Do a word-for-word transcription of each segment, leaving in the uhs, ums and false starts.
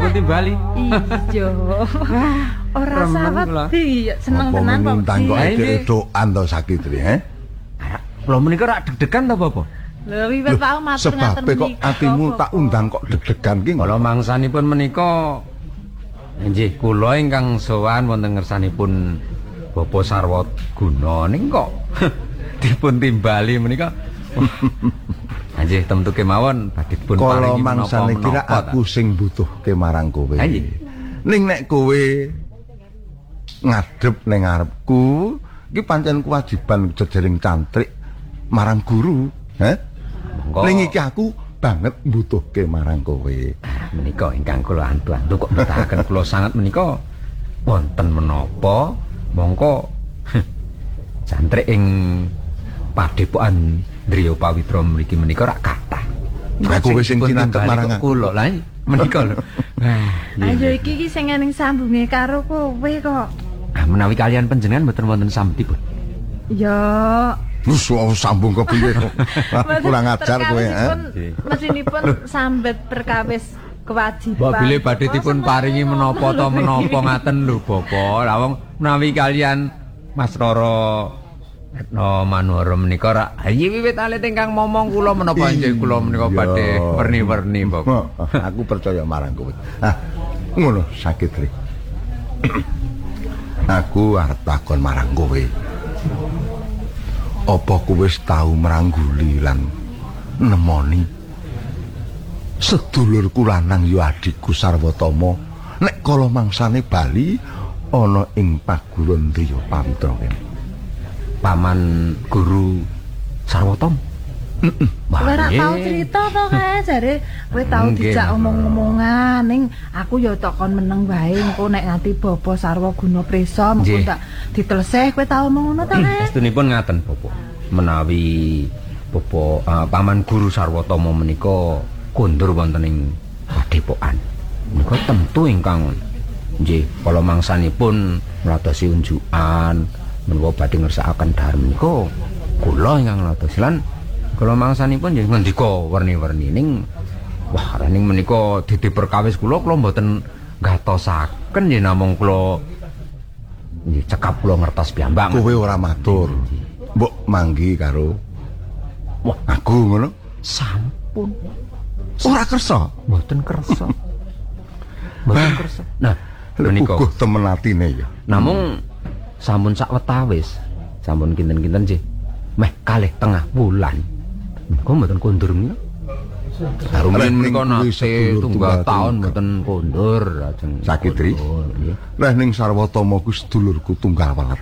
dipun timbali. Iya. Ora sawedi, seneng tenan kok. Ngundang kok edokan to Sakitri, he? Lho menika rak deg-degan to apa? Lho wiwit tau matur ngaten Sebab kok atimu tak undang kok deg-degan ki. Kala mangsanipun menika nggih kula ingkang sowan wonten ngersanipun Bapak Sarwaguna ning kok dipun timbali menika. Nggih tentu kemawon badhe dipun paringi menapa. Kala mangsane kira aku sing butuhke marang kowe. Ning nek kowe ngadep ning ngarepku iki pancen kewajiban jejering cantrik marang guru, he? Ning iki aku banget mbutuhke marang kowe. Menika ingkang kula antu-antu kok betahaken kula sanget menika wonten menapa mongko cantrik ing Padepokan Driya Pawitra mriki menika rak kathah. Aku wis sing cinantet marang kula lha menika lho. Ayo iki iki sing ning sambunge karo kowe kok. Ah menawi kalian panjenengan mboten wonten sambetipun. Ya wis sambung kepiye kok. Kurang ajar kowe, he. Mesinipun sambet perkawis kewajiban. Mbok bilih badhe dipun paringi menapa to menapa ngaten lho Bapak. Lah wong menawi kalian Mas Rara Retno Manuhara menika rak ayi wiwit alit ingkang momong kula menapa nggih kula menika badhe werni-werni Bapak. Aku percaya marang kowe. Ah, ngono Sakitri. Aku arep takon marang kowe. Apa kowe wis tau merangguli lan nemoni sedulurku lanang ya adikku Sarwatama nek kala mangsane bali ana ing paguron Driya Pawitra kene. Paman Guru Sarwatama. Heeh. Ora tau crita to kae jare kowe tau dijak omong-omongan ning aku ya takon meneng wae engko nek nganti Bapak Sarwaguna prisa mengko tak diteleseh kowe tau omong ngono to kae. Astunipun ngaten Bapak. Menawi Bapak uh, Paman Guru Sarwatama menika kondur wonten ing padepokan. Menika tentu ingkang nggih kala mangsanipun mladosi unjukan menawa badhe ngersakaken dhahar menika kula ingkang ngladosi lan kala mangsanipun nggih ngendika werni-werni ning wah ning menika dadi perkawis kula kula mboten ngatosaken yen namung kula nggih cekap kula ngertos piyambak. Kowe ora matur. Mbok manggi karo wah aku ngono. Sampun. Ora kersa, mboten kersa. Mboten kersa. Nah, menika uguh temen atine ya. Namung sampun sak wetawis, sampun kinten-kinten nggih meh kalih tengah wulan. Kok mboten kondur menika? Rumiyin menika nate tunggal taun mboten kondur lajeng Sakitri. Lah ning Sarwatama ku sedulurku tunggal weler.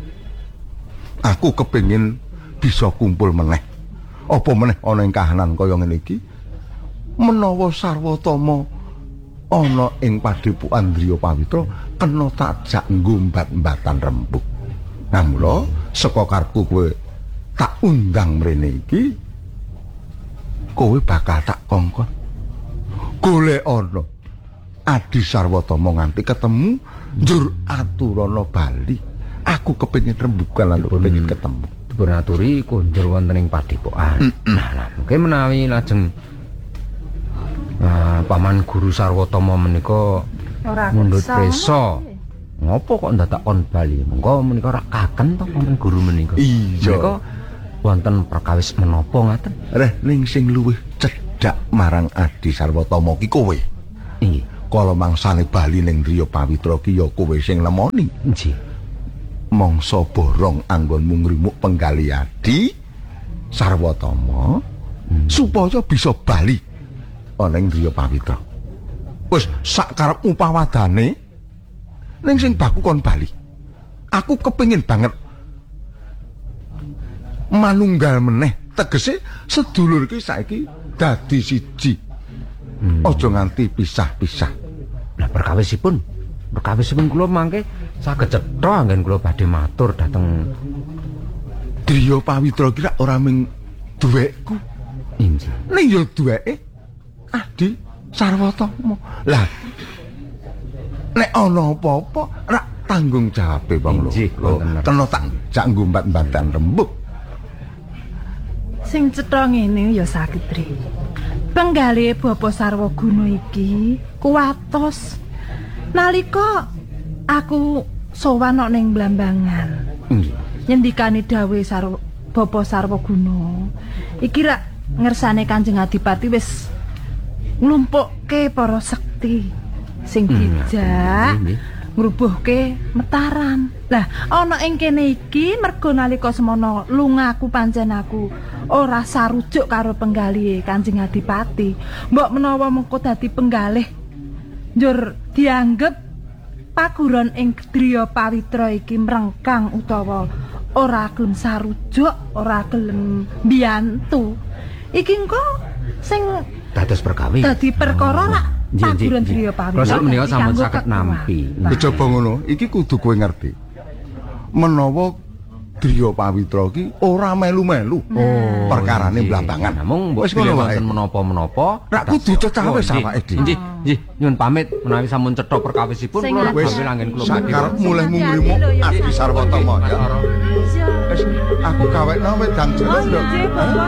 Aku kepengin bisa kumpul meneh. Apa meneh ana ing kahanan kaya ngene iki? Menawa Sarwatama ana ing Padepokan Driya Pawitra kena takjak ngumbat-mbatan rembug. Nah mula saka karepku kowe tak undang mrene iki kowe bakal tak kongkon golek ana Adi Sarwatama nganti ketemu njur aturana bali. Aku kepengin rembugan lan kepengin ketemu. Dipun aturi kondur wonten ing padepokan. Nah, mungkin menawi lajeng Nah, Paman Guru Sarwatama menika mundhut prisa. Ngopo kok ndadak kon bali? Mengko menika ora kaken to Paman Guru menika. Iya. Menika wonten perkawis menapa ngaten? Reh ning sing luwih cedhak marang Adi Sarwatama ki kowe. Nggih. Kala mangsane bali ning Driya Pawitra ki ya kowe sing lemoni. Nggih. Mangsa borong anggonmu ngrimuk penggali Adi Sarwatama hmm. supaya bisa bali ana ing Driya Pawitra. Wis sak karepmu pawadane ning sing baku kon bali. Aku kepengin banget manunggal meneh, tegese sedulur ki saiki dadi siji. Hmm. Aja nganti pisah-pisah. Lah perkawisipun, perkawisipun kula mangke saged cetha anggen kula badhe matur dhateng Driya Pawitra ki ora mung duwekku. Inggih. Ning ya duweke Adi Sarwatama. Lah nek ana apa-apa rak tanggung jawabe wong lho. Kena tak jak ngumbat-mbatan rembug. Sing cetha ngene ya Sakitri. Penggalih Bapa Sarwaguna iki kuwatos nalika aku sowan ana ning Blambangan. Nggih. Nyendikane dawuh Sarwa Bapa Sarwaguna. Iki rak ngersane Kanjeng Adipati wis nglumpukke para sekti sing dijak ngrubuhke Mataram. Lah ana ing kene iki mergo nalika semono lungaku pancen aku ora sarujuk karo penggalih Kanjeng Adipati. Mbok menawa mengko dadi penggalih njur dianggep paguron ing Driya Pawitra iki mrengkang utawa ora gelem sarujuk, ora gelem mbiyantu. Iki engko sing dados perkawis. Dadi perkara rak paguron Driya Pawitra. Kalau sak menika sampun saged nampi. Kejaba ngono, iki kudu kowe ngerti. Menawa Driya Pawitra iki ora melu-melu. Oh, perkarane Blambangan. Namung mbok ngono wae. menapa-menapa, rak kudu cecah wis awake dhewe. Nggih, nggih, nyuwun pamit menawi sampun cetha perkawisipun kula wis badhe langgen kula badhe. sakarep mulih mumrimo Adi Sarwatama ya. Wis aku gawekno wedang jeruk lho.